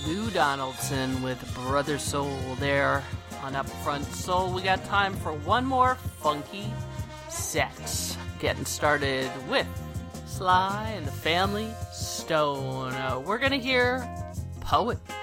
Lou Donaldson with Brother Soul there on Up Front Soul. We got time for one more funky set. Getting started with Sly and the Family Stone. We're going to hear Poet.